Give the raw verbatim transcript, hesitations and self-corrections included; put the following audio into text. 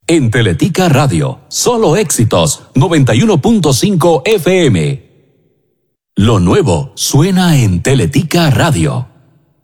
En Teletica Radio, solo éxitos, noventa y uno punto cinco F M. Lo nuevo suena en Teletica Radio.